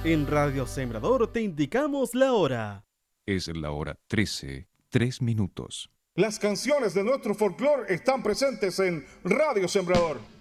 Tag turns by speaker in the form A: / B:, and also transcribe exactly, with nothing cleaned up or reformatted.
A: En Radio Sembrador te indicamos la hora.
B: Es la hora trece, tres minutos.
C: Las canciones de nuestro folclore están presentes en Radio Sembrador.